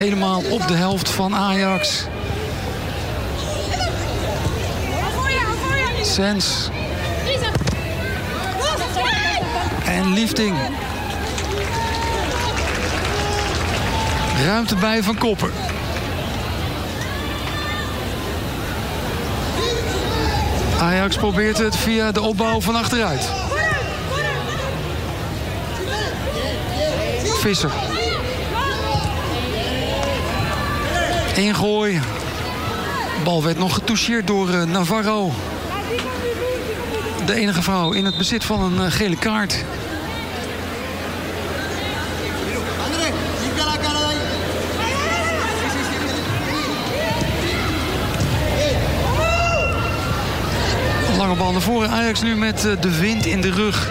Helemaal op de helft van Ajax. Sens. En Liefding. Ruimte bij Van Koppen. Ajax probeert het via de opbouw van achteruit. Visser. Ingooi. De bal werd nog getoucheerd door Navarro. De enige vrouw in het bezit van een gele kaart. Lange bal naar voren. Ajax nu met de wind in de rug.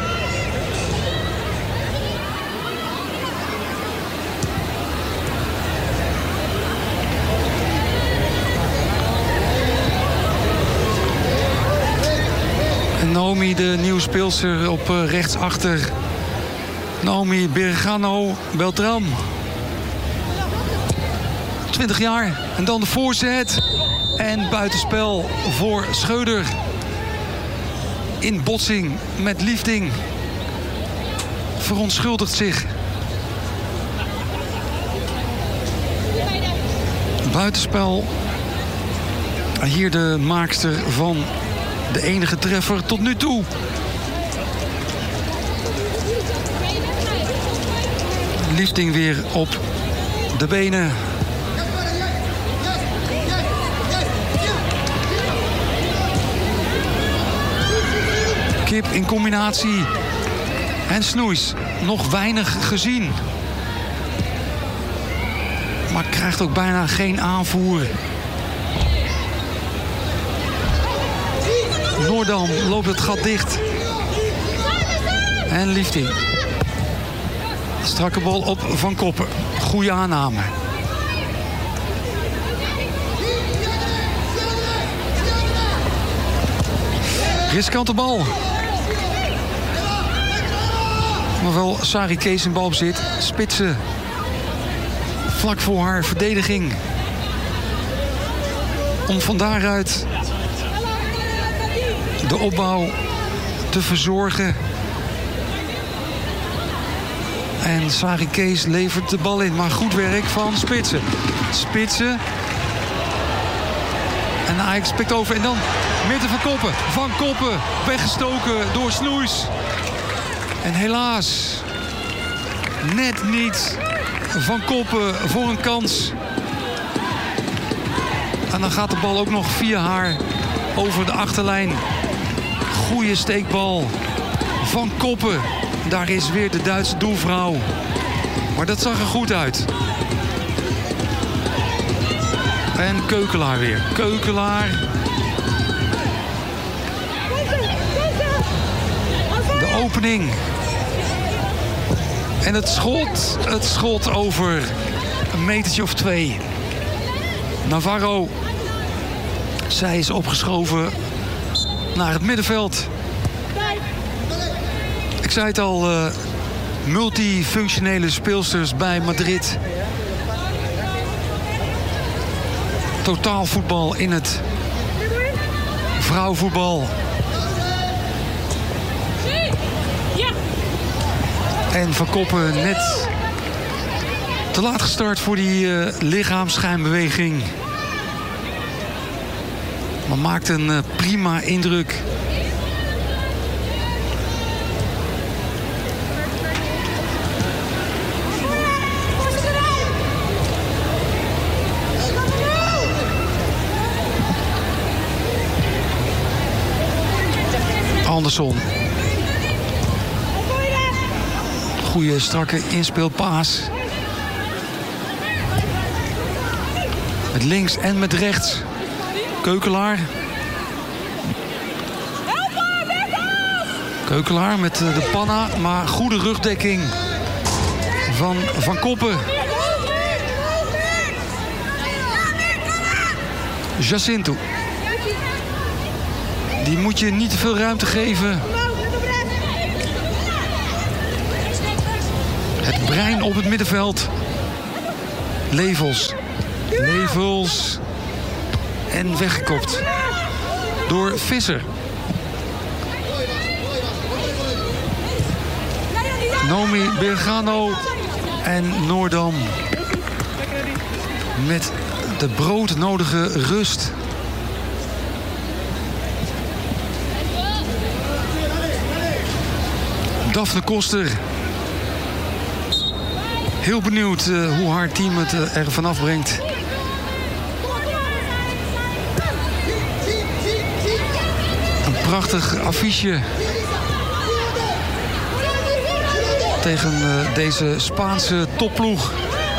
Naomi, de nieuwe speelster, op rechtsachter. Naomi Bergano Beltram. 20 jaar. En dan de voorzet. En buitenspel voor Schreuder. In botsing met Liefding. Verontschuldigt zich. Buitenspel. Hier de maakster van de enige treffer tot nu toe. Liefding weer op de benen. Kip in combinatie. En Snoeis. Nog weinig gezien. Maar krijgt ook bijna geen aanvoer. Noordam loopt het gat dicht. En Liefding. Strakke bal op Van Koppen. Goeie aanname. Riskante bal. Maar wel Sari Kees in balbezit. Spitsen. Vlak voor haar verdediging. Om van daaruit de opbouw te verzorgen. En Sari Kees levert de bal in. Maar goed werk van Spitsen. Spitsen. En Ajax pikt over. En dan midden Van Koppen. Van Koppen weggestoken door Snoeis. En helaas net niet Van Koppen voor een kans. En dan gaat de bal ook nog via haar over de achterlijn. Goeie steekbal. Van Koppen. Daar is weer de Duitse doelvrouw. Maar dat zag er goed uit. En Keukelaar weer. Keukelaar. De opening. En het schot over een metertje of 2. Navarro. Zij is opgeschoven naar het middenveld. Ik zei het al, multifunctionele speelsters bij Madrid. Totaalvoetbal in het vrouwenvoetbal. En Van Koppen net te laat gestart voor die lichaamsschijnbeweging. Maar maakt een prima indruk. Anderson. Goeie strakke inspeelpaas. Met links en met rechts. Keukelaar. Keukelaar met de panna, maar goede rugdekking van Van Koppen. Jacinto. Die moet je niet te veel ruimte geven. Het brein op het middenveld. Levels. Levels. En weggekopt. Door Visser. Nomi Bergano en Noordam. Met de broodnodige rust. Daphne Koster. Heel benieuwd hoe haar team het er vanaf brengt. Een prachtig affiche. Tegen deze Spaanse topploeg.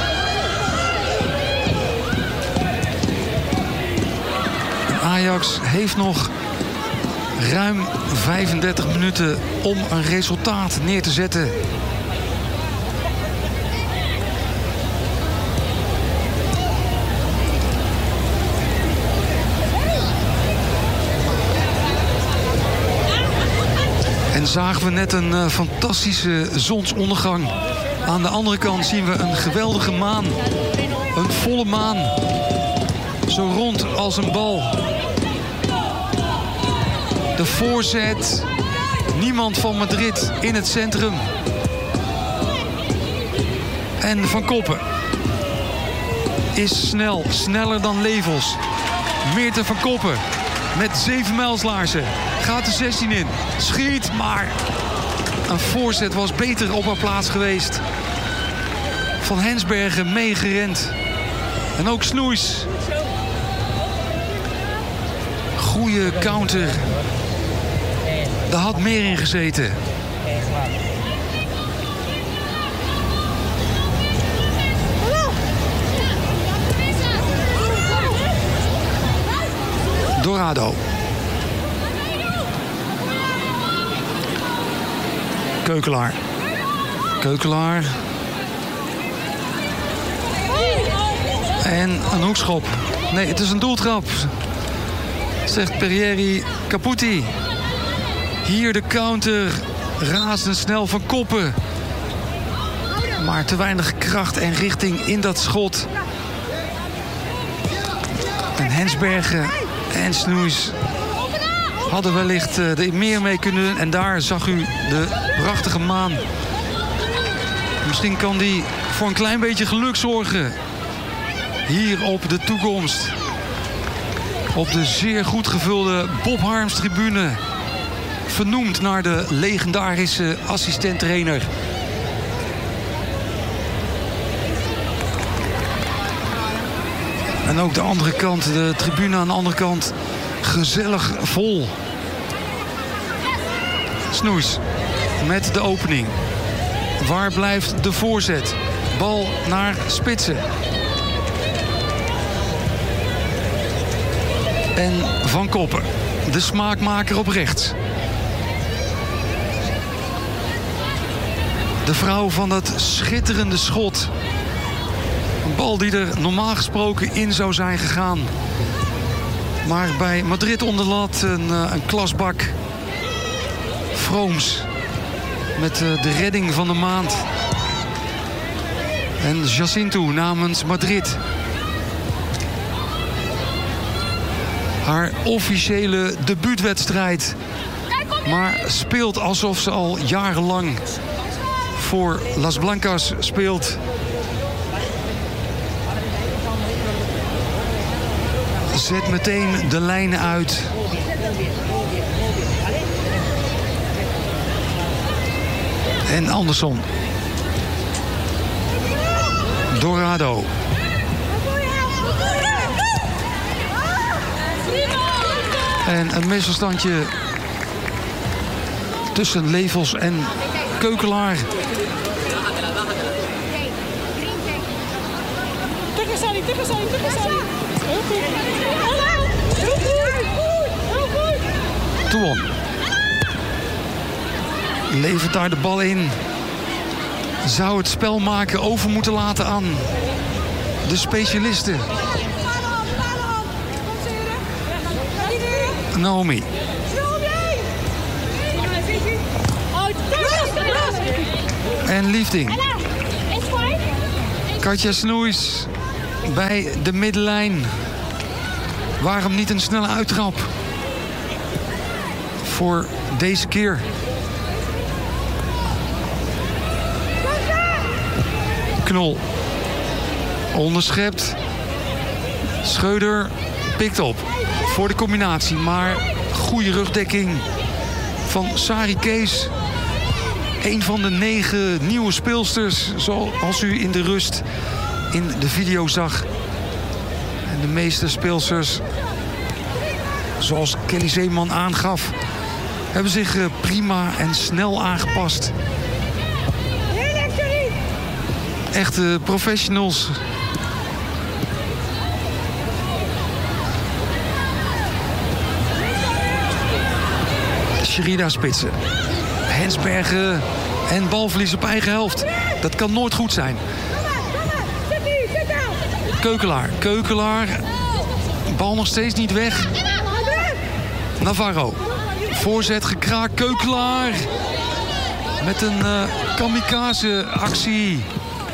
Ajax heeft nog ruim 35 minuten om een resultaat neer te zetten. En zagen we net een fantastische zonsondergang. Aan de andere kant zien we een geweldige maan. Een volle maan. Zo rond als een bal. De voorzet. Niemand van Madrid in het centrum. En Van Koppen is snel. Sneller dan Levels. Meerten Van Koppen met 7 mijlslaarzen. Gaat de 16 in. Schiet, maar een voorzet was beter op haar plaats geweest. Van Hensbergen meegerend. En ook Snoeis. Goeie counter. Daar had meer in gezeten. Dorado. Keukelaar. Keukelaar. En een hoekschop. Nee, het is een doeltrap. Zegt Perieri Caputi. Hier de counter. Razendsnel Van Koppen. Maar te weinig kracht en richting in dat schot. En Hensbergen en Snoeis hadden wellicht er meer mee kunnen doen. En daar zag u de prachtige maan. Misschien kan die voor een klein beetje geluk zorgen. Hier op de toekomst. Op de zeer goed gevulde Bob Harms tribune. Vernoemd naar de legendarische assistent-trainer. En ook de andere kant, de tribune aan de andere kant, gezellig vol. Snoeis met de opening. Waar blijft de voorzet? Bal naar Spitsen. En Van Koppen, de smaakmaker op rechts. De vrouw van dat schitterende schot. Een bal die er normaal gesproken in zou zijn gegaan. Maar bij Madrid onder de lat een klasbak. Vrooms. Met de redding van de maand. En Jacinto namens Madrid. Haar officiële debuutwedstrijd. Maar speelt alsof ze al jarenlang voor Las Blancas speelt. Zet meteen de lijnen uit. En Andersson. Dorado. En een misverstandje tussen Levels en Keukelaar. Toon. Levert daar de bal in. Zou het spel maken over moeten laten aan de specialisten. Naomi. En Liefding. Katja Snoeis bij de middenlijn. Waarom niet een snelle uittrap? Voor deze keer. Knol. Onderschept. Schreuder pikt op voor de combinatie. Maar goede rugdekking van Sari Kees. Een van de 9 nieuwe speelsters, zoals u in de rust in de video zag. En de meeste speelsters, zoals Kelly Zeeman aangaf, hebben zich prima en snel aangepast. Echte professionals. Sherida spitsen. Hensbergen en balverlies op eigen helft. Dat kan nooit goed zijn. Keukelaar. Bal nog steeds niet weg. Navarro. Voorzet gekraakt. Keukelaar. Met een kamikaze actie.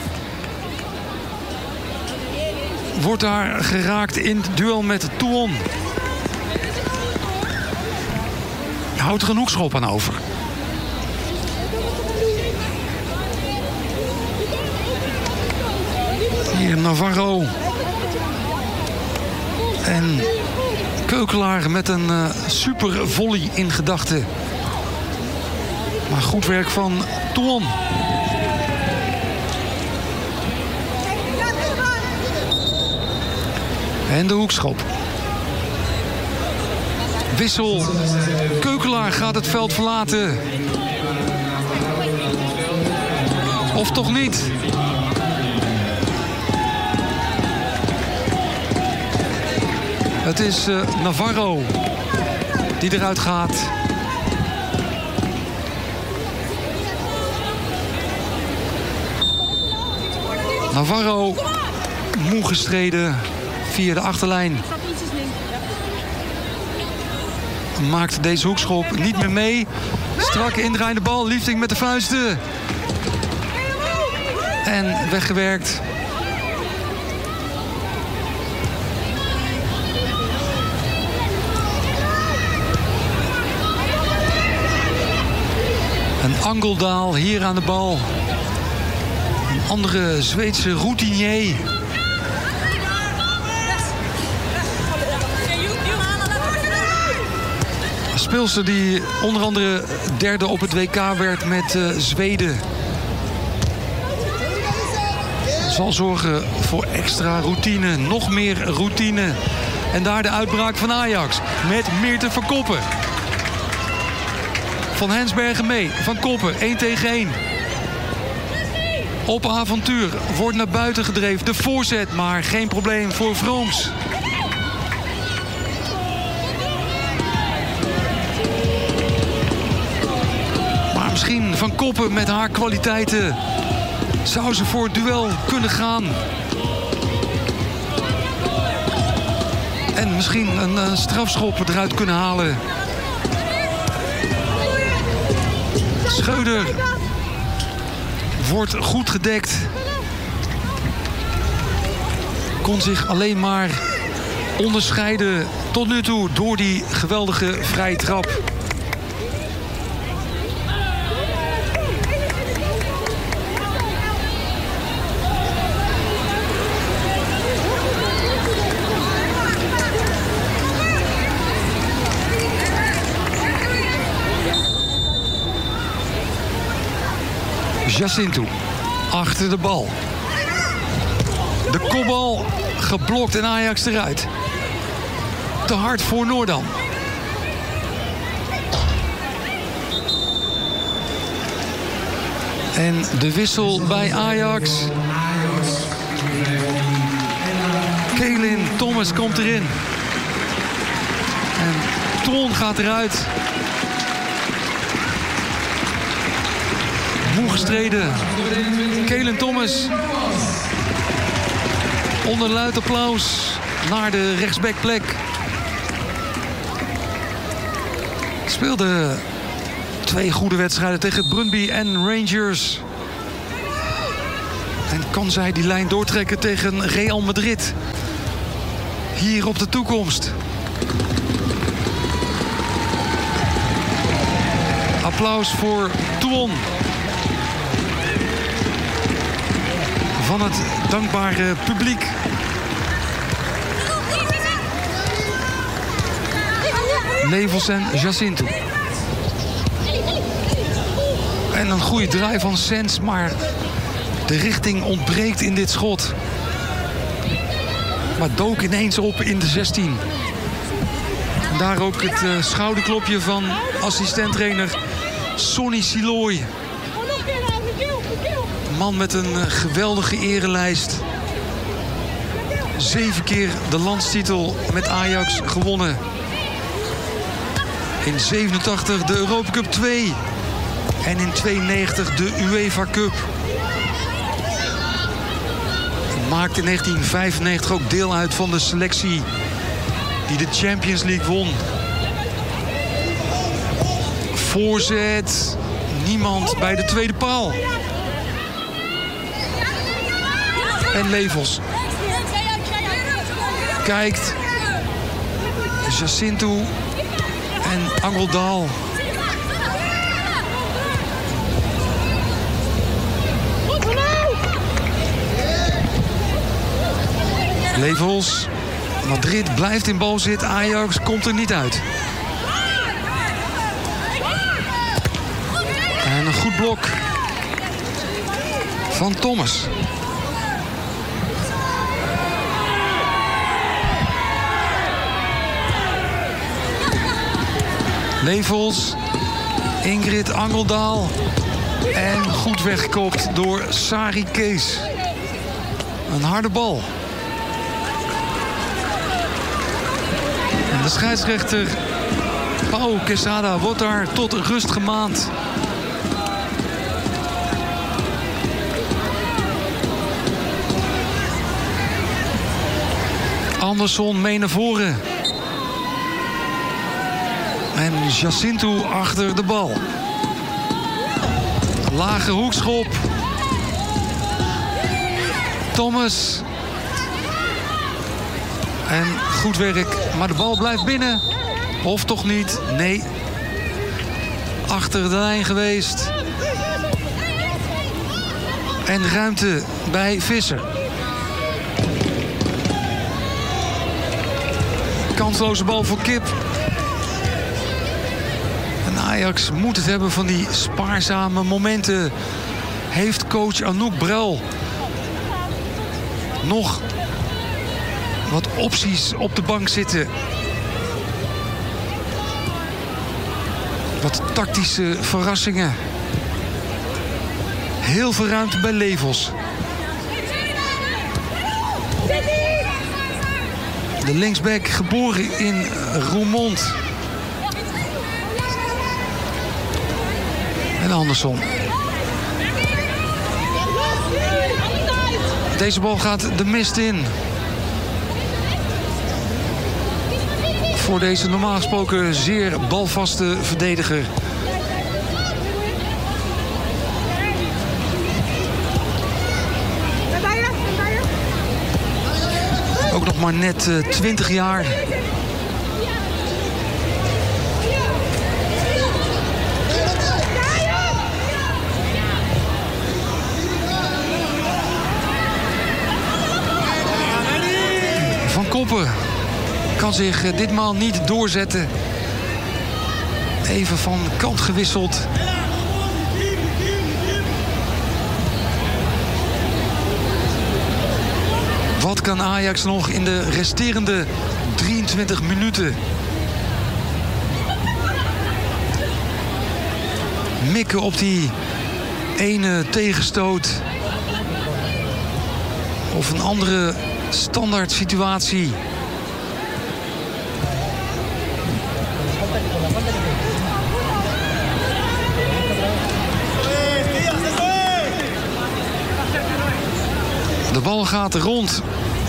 Wordt daar geraakt in het duel met Toulon. Houdt er een hoekschop aan over. Hier Navarro. En Keukelaar met een super volley in gedachten. Maar goed werk van Toulon. En de hoekschop. Wissel. Keukelaar gaat het veld verlaten. Of toch niet? Het is Navarro die eruit gaat. Navarro moe gestreden via de achterlijn. Maakt deze hoekschop niet meer mee. Strakke indraaiende bal. Liefding met de vuisten. En weggewerkt. Een Angeldaal hier aan de bal. Een andere Zweedse routinier. Een speelster die onder andere derde op het WK werd met Zweden. Zal zorgen voor extra routine, nog meer routine. En daar de uitbraak van Ajax met Meerte van Koppen. Van Hensbergen mee, Van Koppen, 1 tegen 1. Op avontuur, wordt naar buiten gedreven. De voorzet, maar geen probleem voor Vrooms. Maar misschien Van Koppen met haar kwaliteiten zou ze voor het duel kunnen gaan. En misschien een strafschop eruit kunnen halen. Schreuder wordt goed gedekt. Kon zich alleen maar onderscheiden tot nu toe door die geweldige vrije trap. Jacinto achter de bal. De kopbal geblokt en Ajax eruit. Te hard voor Noordam. En de wissel bij Ajax. Kaelin Thomas komt erin. En Ton gaat eruit. Moe gestreden. Kaelin Thomas. Onder luid applaus naar de rechtsbackplek. Speelde 2 goede wedstrijden tegen Brøndby en Rangers. En kan zij die lijn doortrekken tegen Real Madrid? Hier op de toekomst. Applaus voor Toulon. Van het dankbare publiek. Levels en Jacinto. En een goede draai van Sens, maar de richting ontbreekt in dit schot. Maar dook ineens op in de 16. En daar ook het schouderklopje van assistent-trainer Sonny Siloy. Een man met een geweldige erelijst. 7 keer de landstitel met Ajax gewonnen. In 87 de Europa Cup 2. En in 92 de UEFA Cup. Maakte in 1995 ook deel uit van de selectie die de Champions League won. Voorzet. Niemand bij de tweede paal. En Levels. Kijkt. Jacinto en Angeldal. Levels. Madrid blijft in balzit. Ajax komt er niet uit. En een goed blok van Thomas. Levels. Ingrid Angeldaal. En goed weggekopt door Sari Kees. Een harde bal. En de scheidsrechter Pau Quesada wordt daar tot rust gemaand. Anderson mee naar voren. En Jacinto achter de bal. Lage hoekschop. Thomas. En goed werk, maar de bal blijft binnen. Of toch niet? Nee. Achter de lijn geweest. En ruimte bij Visser. Kansloze bal voor Kip. En Ajax moet het hebben van die spaarzame momenten. Heeft coach Anouk Bruil nog wat opties op de bank zitten? Wat tactische verrassingen. Heel veel ruimte bij Levels. De linksback geboren in Roermond. En Anderson. Deze bal gaat de mist in. Voor deze normaal gesproken zeer balvaste verdediger. Ook nog maar net 20 jaar. Van Koppen kan zich ditmaal niet doorzetten. Even van kant gewisseld. Wat kan Ajax nog in de resterende 23 minuten? Mikken op die ene tegenstoot. Of een andere standaard situatie. De bal gaat rond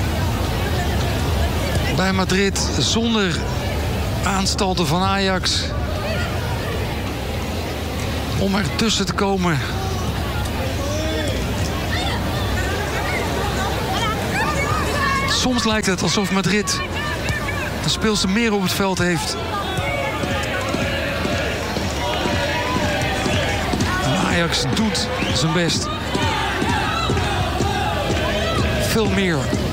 bij Madrid zonder aanstalten van Ajax om er tussen te komen. Soms lijkt het alsof Madrid de speelster meer op het veld heeft. En Ajax doet zijn best. Veel meer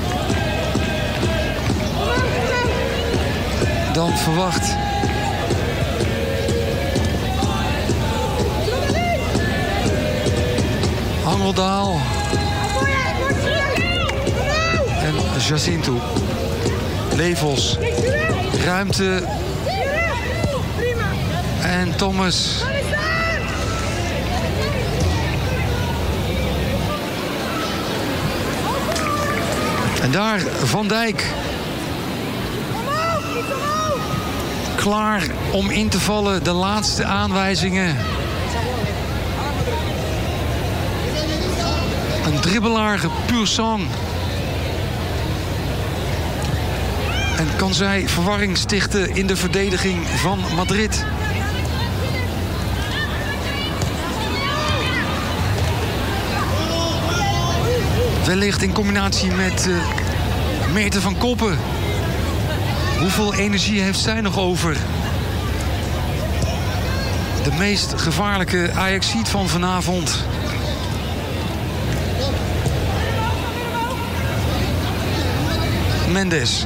dan verwacht. Angeldaal en Jacinto. Levels, ruimte en Thomas. En daar Van Dijk. Klaar om in te vallen, de laatste aanwijzingen. Een dribbelaar, puur sang. En kan zij verwarring stichten in de verdediging van Madrid. Wellicht in combinatie met Meerte van Koppen. Hoeveel energie heeft zij nog over? De meest gevaarlijke Ajaxiet van vanavond. Mendes.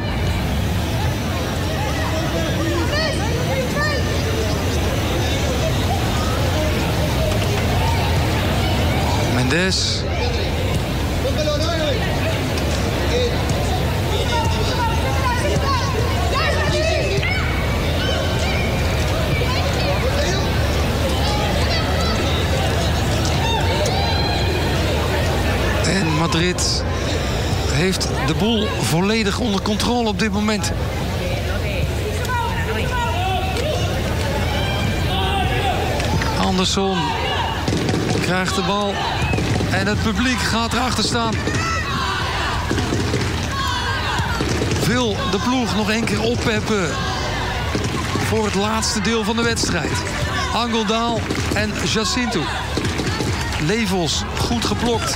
Mendes. En Madrid heeft de boel volledig onder controle op dit moment. Anderson krijgt de bal en het publiek gaat erachter staan. Wil de ploeg nog één keer oppeppen voor het laatste deel van de wedstrijd. Angeldaal en Jacinto. Levels goed geblokt.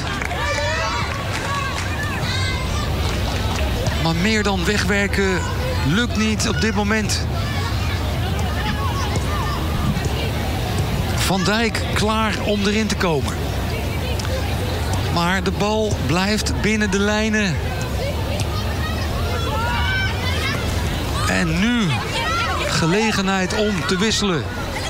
Maar meer dan wegwerken lukt niet op dit moment. Van Dijk klaar om erin te komen. Maar de bal blijft binnen de lijnen. En nu gelegenheid om te wisselen.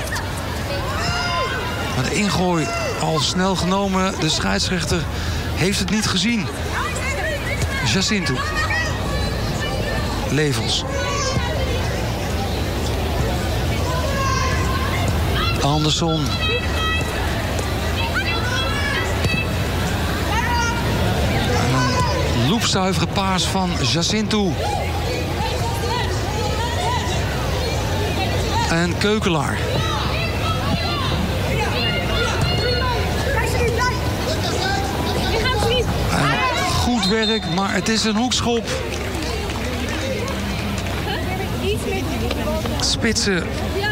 Maar de ingooi al snel genomen. De scheidsrechter heeft het niet gezien. Jacinto. Levels. Anderson. Een loepzuivere paas van Jacinto. En Keukelaar. En goed werk, maar het is een hoekschop. Spitsen.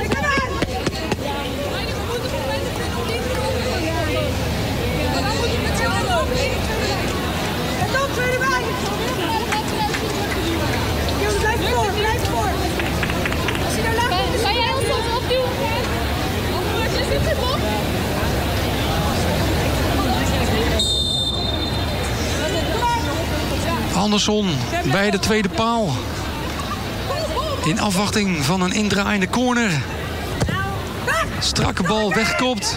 Anderson bij de tweede paal. In afwachting van een indraaiende corner. Strakke bal wegkopt.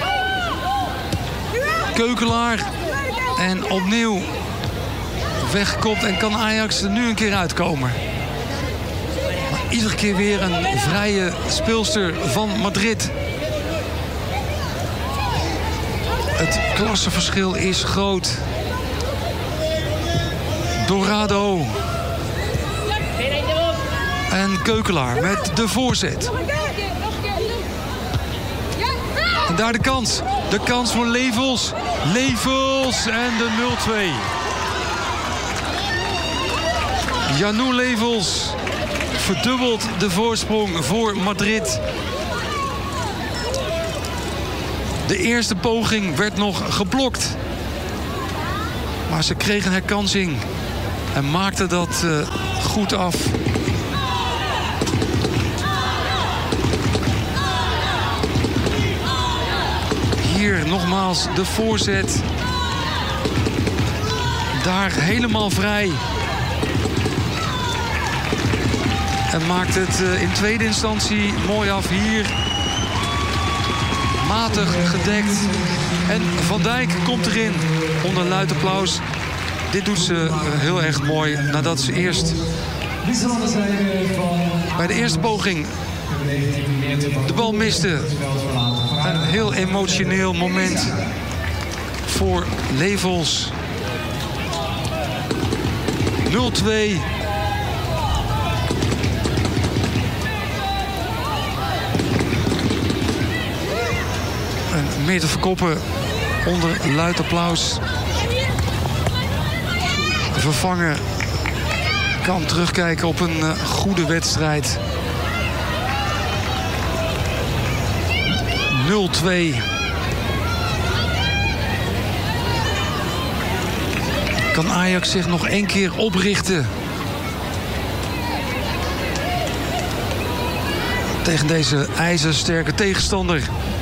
Keukelaar. En opnieuw weggekopt en kan Ajax er nu een keer uitkomen. Maar iedere keer weer een vrije speelster van Madrid. Het klassenverschil is groot. Dorado. En Keukelaar met de voorzet. En daar de kans. De kans voor Levels. Levels en de 0-2. Janou Levels verdubbelt de voorsprong voor Madrid. De eerste poging werd nog geblokt. Maar ze kregen herkansing. En maakte dat goed af. Hier nogmaals de voorzet. Daar helemaal vrij. En maakt het in tweede instantie mooi af hier. Matig gedekt. En Van Dijk komt erin onder luid applaus. Dit doet ze heel erg mooi nadat ze eerst bij de eerste poging de bal miste. Een heel emotioneel moment voor Levels. 0-2. Een meter verkoppen onder luid applaus. Vervangen kan terugkijken op een goede wedstrijd. 0-2. Kan Ajax zich nog één keer oprichten tegen deze ijzersterke tegenstander?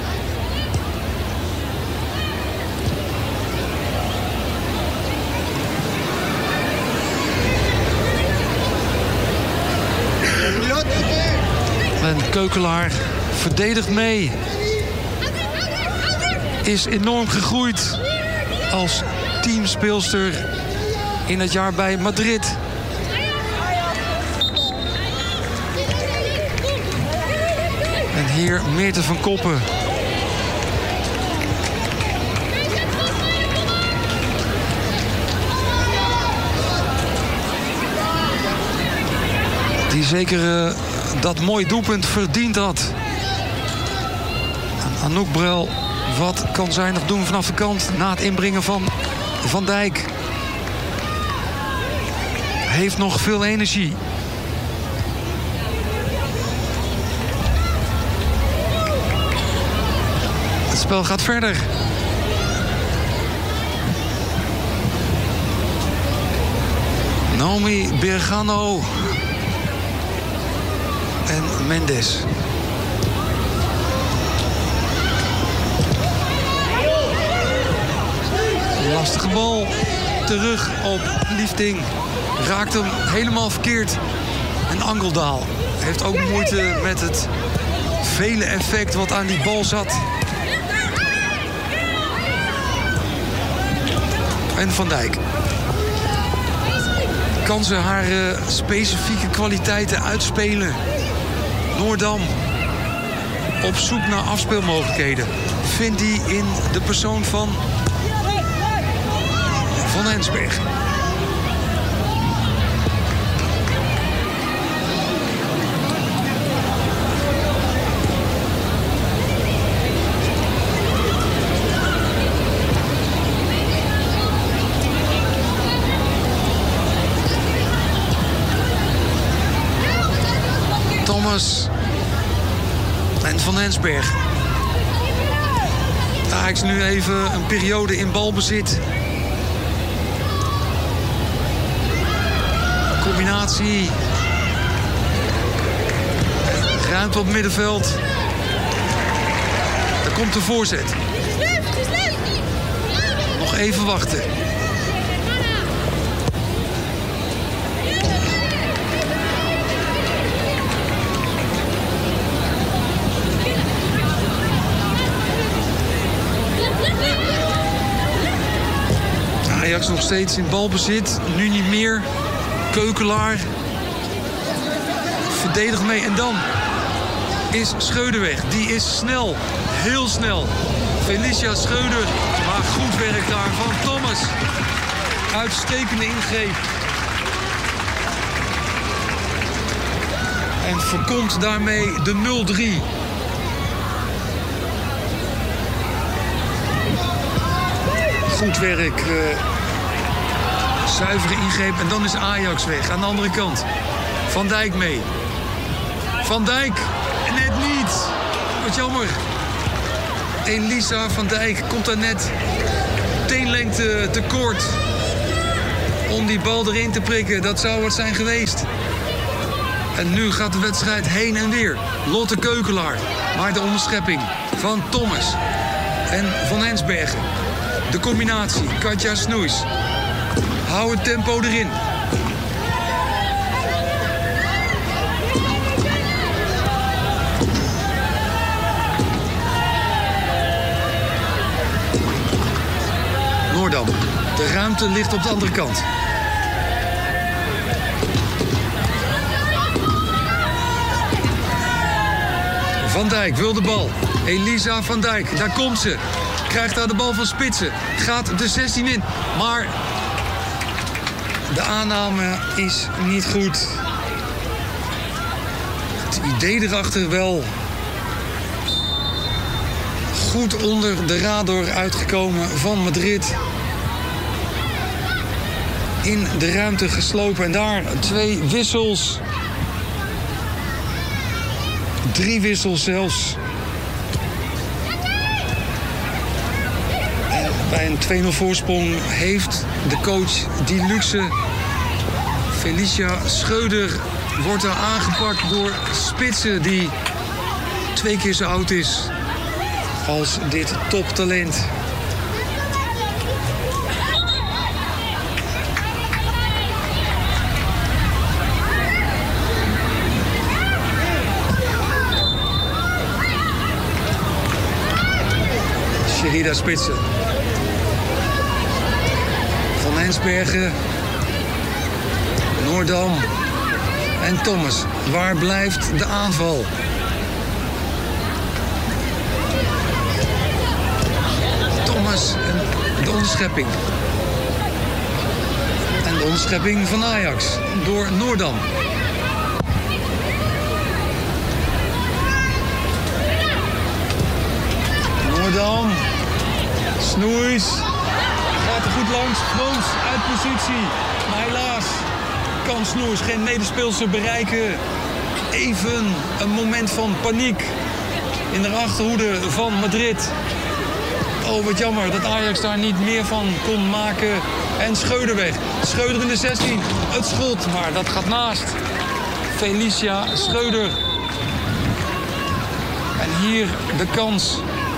En Keukelaar verdedigt mee. Is enorm gegroeid als teamspeelster in het jaar bij Madrid. En hier Meerte van Koppen. Die zeker dat mooi doelpunt verdiend had. En Anouk Brel, wat kan zij nog doen vanaf de kant na het inbrengen van Van Dijk? Heeft nog veel energie. Het spel gaat verder. Naomi Bergano en Mendes. Lastige bal. Terug op Liefding. Raakt hem helemaal verkeerd. En Angeldaal heeft ook moeite met het vele effect wat aan die bal zat. En Van Dijk. Kan ze haar specifieke kwaliteiten uitspelen? Noordam op zoek naar afspeelmogelijkheden. Vindt hij in de persoon van Hensberg. Thomas en Van Hensberg. Ajax nu even een periode in balbezit. Combinatie. Ruimte op het middenveld. Daar komt de voorzet. Nog even wachten. Ajax nog steeds in balbezit. Nu niet meer. Keukelaar. Verdedigt mee. En dan is Schreuder weg. Die is snel. Heel snel. Felicia Schreuder. Maar goed werk daar van Thomas. Uitstekende ingreep. En voorkomt daarmee de 0-3. Goed werk. Zuivere ingreep. En dan is Ajax weg. Aan de andere kant. Van Dijk mee. Van Dijk. Net niet. Wat jammer. Elisa van Dijk komt daar net teenlengte tekort om die bal erin te prikken. Dat zou wat zijn geweest. En nu gaat de wedstrijd heen en weer. Lotte Keukelaar. Maar de onderschepping van Thomas en Van Hensbergen. De combinatie Katja Snoeis. Hou het tempo erin. Noordam. De ruimte ligt op de andere kant. Van Dijk wil de bal. Elisa van Dijk, daar komt ze. Krijgt daar de bal van Spitsen. Gaat de 16 in. Maar de aanname is niet goed. Het idee erachter wel. Goed onder de radar uitgekomen van Madrid. In de ruimte geslopen. En daar 2 wissels. 3 wissels zelfs. En bij een 2-0 voorsprong heeft de coach die luxe. Felicia Schreuder wordt er aangepakt door Spitsen, die 2 keer zo oud is als dit toptalent. Sherida Spitsen. Van Hensbergen. Noordam. En Thomas. Waar blijft de aanval? Thomas en de onderschepping. En de onderschepping van Ajax door Noordam. Noordam. Snoeis. Gaat er goed langs. Kroos uit positie. Maar helaas kan Snoeis geen medespeelster bereiken. Even een moment van paniek in de achterhoede van Madrid. Oh, wat jammer dat Ajax daar niet meer van kon maken. En Schreuder weg. Schreuder in de 16. Het schot, maar dat gaat naast. Felicia Schreuder. En hier de kans.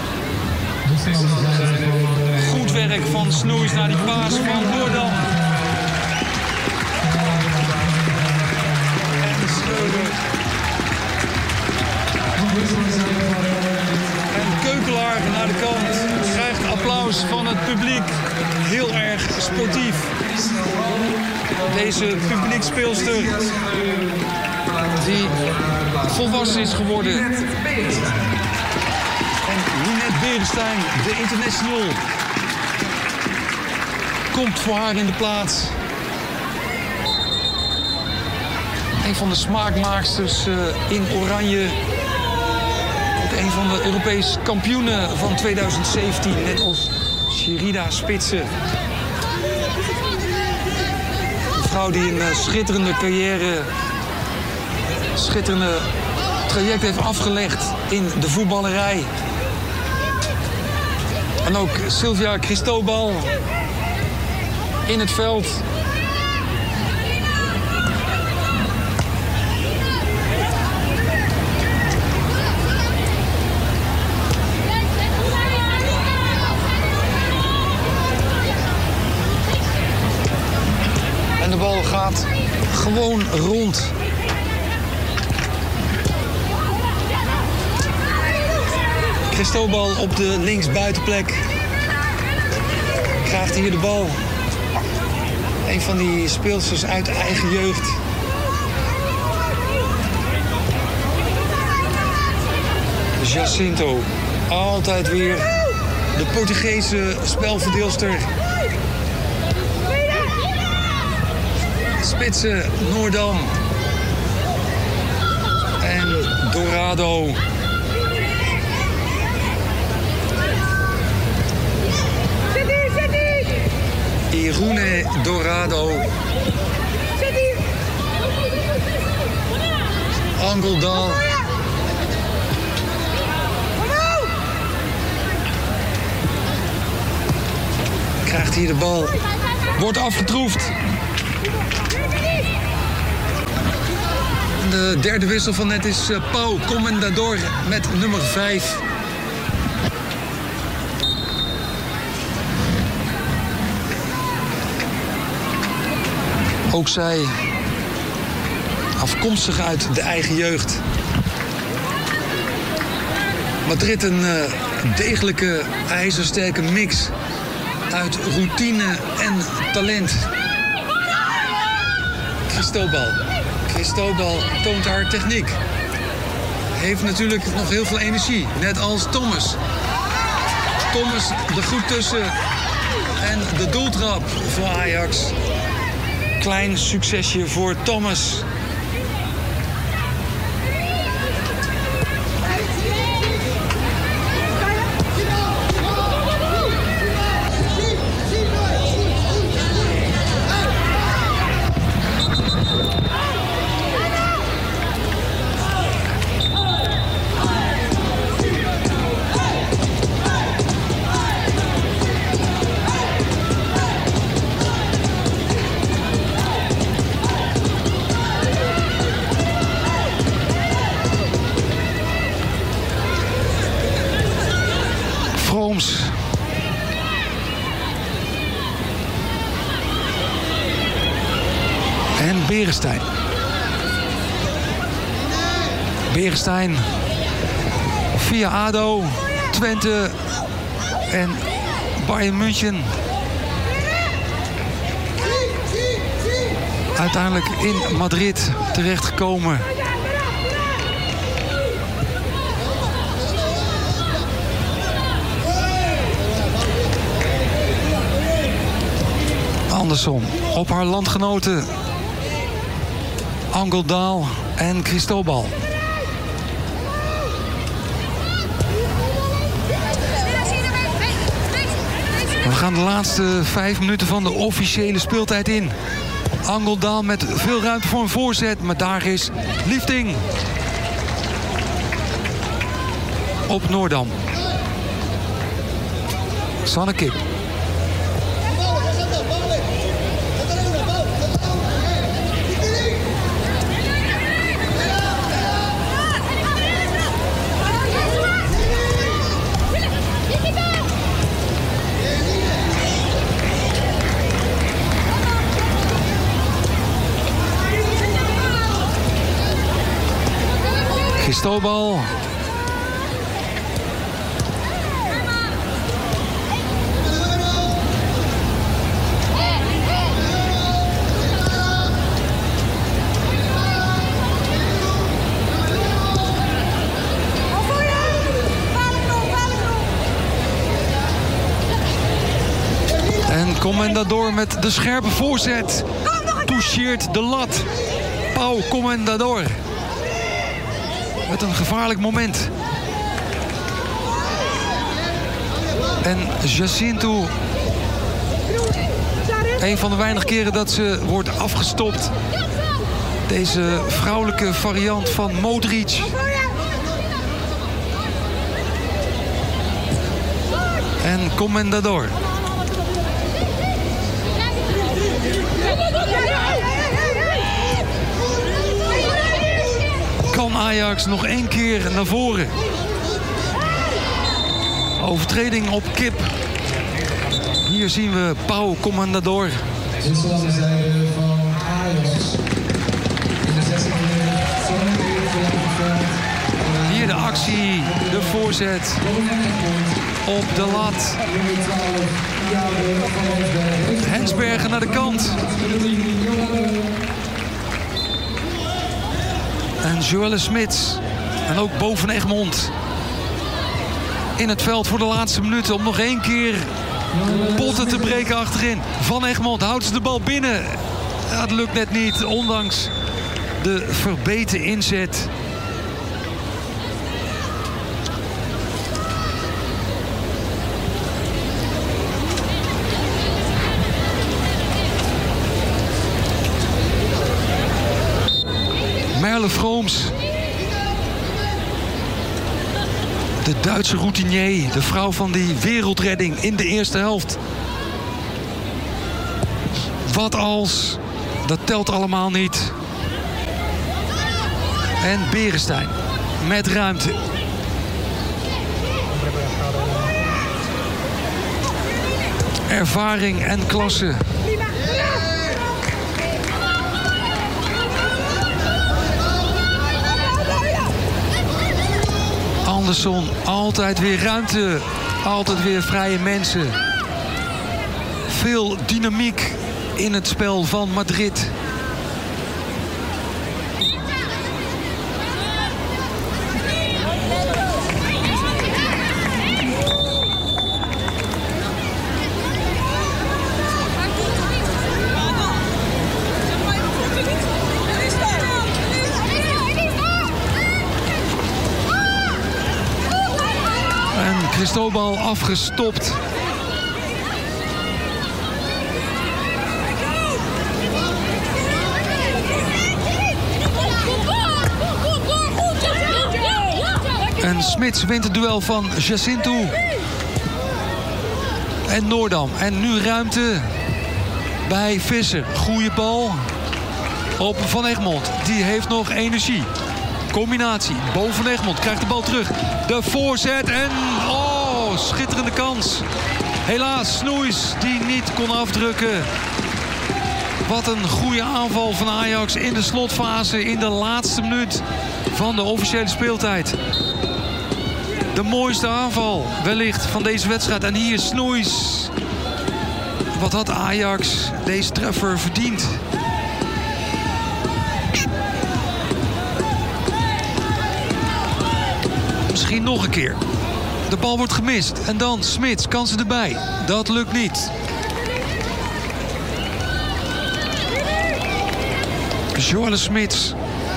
Goed werk van Snoeis naar die paas van Noordam. En Schreuder. En Keukelaar naar de kant. Krijgt applaus van het publiek. Heel erg sportief. Deze publiekspeelster die volwassen is geworden. En Linette Berenstein, de international, komt voor haar in de plaats. Een van de smaakmaaksters in oranje. Ook een van de Europese kampioenen van 2017, net als Sherida Spitsen. Een vrouw die een schitterende carrière, schitterende traject heeft afgelegd in de voetballerij. En ook Sylvia Cristobal in het veld. En de bal gaat gewoon rond. Cristobal op de linksbuitenplek. Krijgt hier de bal. Een van die speelsters uit eigen jeugd. Jacinto. Altijd weer de Portugese spelverdeelster. Spitsen, Noordam. En Dorado. Irune Dorado. Angeldal. Krijgt hier de bal. Wordt afgetroefd. de derde wissel van net is Pau Comendador met nummer 5. Ook zij afkomstig uit de eigen jeugd. Madrid een degelijke, ijzersterke mix uit routine en talent. Cristobal toont haar techniek. Heeft natuurlijk nog heel veel energie, net als Thomas. Thomas er goed tussen en de doeltrap voor Ajax. Klein succesje voor Thomas. En Beresteyn via ADO, Twente en Bayern München. Uiteindelijk in Madrid terechtgekomen. Anderson op haar landgenoten Angeldal en Cristobal. We gaan de laatste 5 minuten van de officiële speeltijd in. Angeldal met veel ruimte voor een voorzet, maar daar is Liefding. Op Noordam. Sanne Kip. Cristobal. En Comendador met de scherpe voorzet. Toucheert de lat. Pau Comendador. Met een gevaarlijk moment. En Jacinto. Een van de weinige keren dat ze wordt afgestopt. Deze vrouwelijke variant van Modric. En Comendador. Kan Ajax nog 1 keer naar voren? Overtreding op Kip. Hier zien we Pau Comendador. Wissel aan de zijde van Ajax. In de 16e Hier de actie, de voorzet. Op de lat. Hensbergen naar de kant. En Joelle Smits. En ook boven Egmond. In het veld voor de laatste minuten om nog 1 keer potten te breken achterin. Van Egmond houdt ze de bal binnen. Ja, het lukt net niet, ondanks de verbeterde inzet. Merle Vrooms. De Duitse routinier, de vrouw van die wereldredding in de eerste helft. Wat als? Dat telt allemaal niet. En Beresteyn met ruimte. Ervaring en klasse. Anderson, altijd weer ruimte. Altijd weer vrije mensen. Veel dynamiek in het spel van Madrid. Cristobal afgestopt. En Smits wint het duel van Jacinto. En Noordam. En nu ruimte bij Visser. Goeie bal op Van Egmond. Die heeft nog energie. Combinatie. Bo van Egmond krijgt de bal terug. De voorzet en schitterende kans. Helaas Snoeis die niet kon afdrukken. Wat een goede aanval van Ajax in de slotfase in de laatste minuut van de officiële speeltijd. De mooiste aanval wellicht van deze wedstrijd. En hier Snoeis. Wat had Ajax deze treffer verdiend? Misschien nog een keer. De bal wordt gemist. En dan Smits, kansen erbij. Dat lukt niet. Joelle Smits.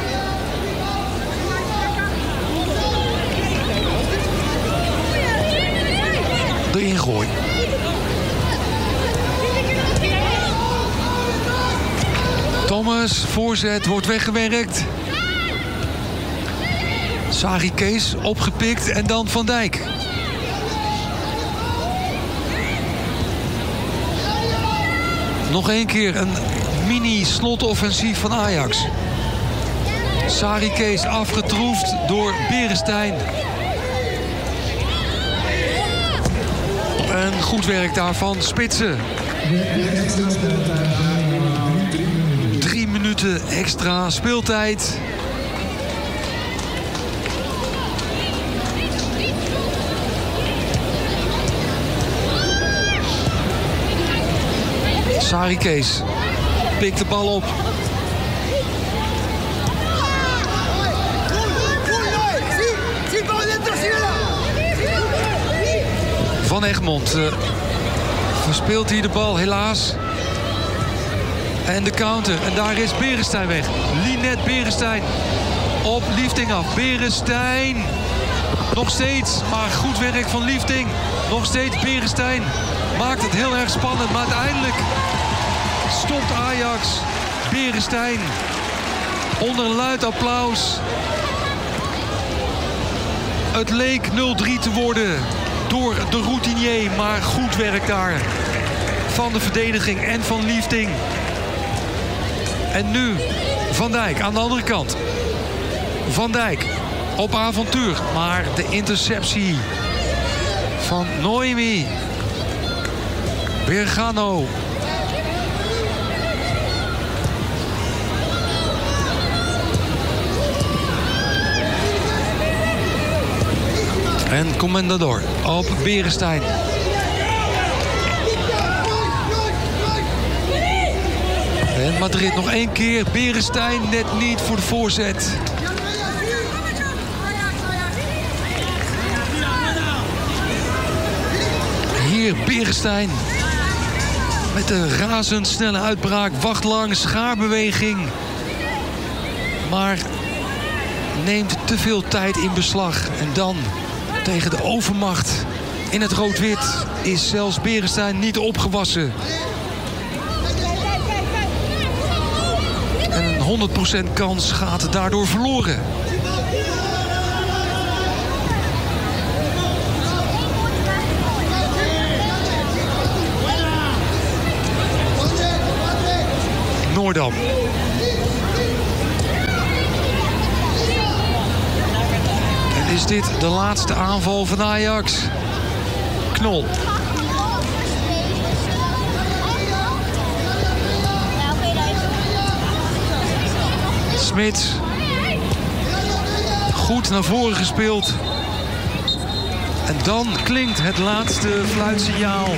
De ingooi. Thomas, voorzet, wordt weggewerkt. Sari Kees, opgepikt en dan Van Dijk. Nog één keer een mini-slotoffensief van Ajax. Sari Kees afgetroefd door Beresteyn. En goed werk daarvan Spitsen. 3 minuten extra speeltijd. Sari Kees pikt de bal op. Van Egmond verspeelt hier de bal helaas. En de counter. En daar is Beresteyn weg. Linet Beresteyn op Liefding af. Beresteyn nog steeds, maar goed werk van Liefding. Nog steeds Beresteyn. Maakt het heel erg spannend, maar uiteindelijk stopt Ajax. Beresteyn onder een luid applaus. Het leek 0-3 te worden door de routinier, maar goed werk daar van de verdediging en van Liefding. En nu Van Dijk aan de andere kant. Van Dijk op avontuur, maar de interceptie van Noemi. Bergano. En Comendador op Beresteyn. En Madrid nog één keer. Beresteyn net niet voor de voorzet. Hier Beresteyn. Met de razendsnelle uitbraak. Wacht lang, schaarbeweging. Maar neemt te veel tijd in beslag. En dan tegen de overmacht in het rood-wit is zelfs Beresteyn niet opgewassen. En een 100% kans gaat daardoor verloren. Noordam. Is dit de laatste aanval van Ajax? Knol. Smits. Goed naar voren gespeeld. En dan klinkt het laatste fluitsignaal.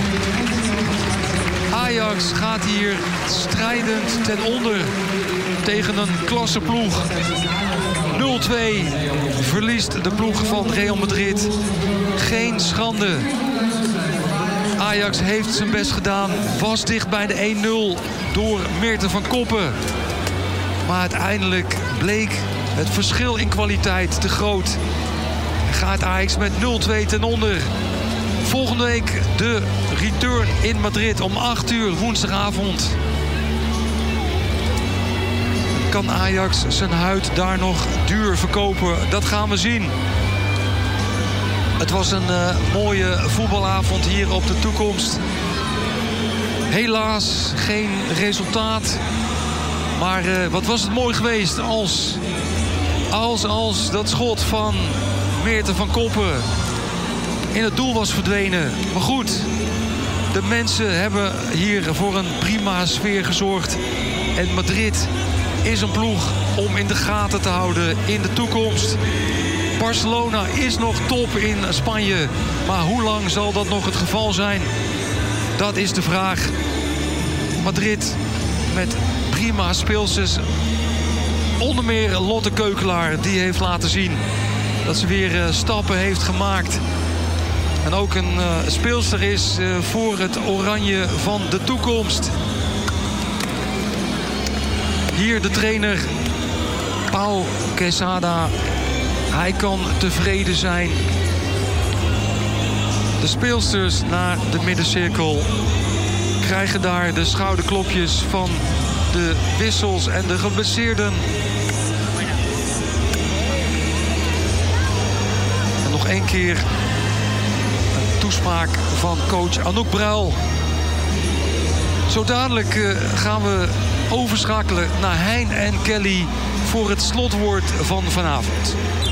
Ajax gaat hier strijdend ten onder tegen een klasseploeg. 0-2 verliest de ploeg van Real Madrid. Geen schande. Ajax heeft zijn best gedaan. Was dicht bij de 1-0 door Meerten van Koppen. Maar uiteindelijk bleek het verschil in kwaliteit te groot. Gaat Ajax met 0-2 ten onder. Volgende week de return in Madrid om 8 uur woensdagavond. Kan Ajax zijn huid daar nog duur verkopen? Dat gaan we zien. Het was een mooie voetbalavond hier op de Toekomst. Helaas geen resultaat. Maar wat was het mooi geweest als dat schot van Meerten van Koppen in het doel was verdwenen. Maar goed, de mensen hebben hier voor een prima sfeer gezorgd. En Madrid is een ploeg om in de gaten te houden in de toekomst. Barcelona is nog top in Spanje. Maar hoe lang zal dat nog het geval zijn? Dat is de vraag. Madrid met prima speelsters. Onder meer Lotte Keukelaar, die heeft laten zien dat ze weer stappen heeft gemaakt. En ook een speelster is voor het oranje van de toekomst. Hier de trainer Pau Quesada. Hij kan tevreden zijn. De speelsters naar de middencirkel krijgen daar de schouderklopjes van de wissels en de geblesseerden. En nog één keer een toespraak van coach Anouk Bruil. Zo dadelijk gaan we overschakelen naar Hein en Kelly voor het slotwoord van vanavond.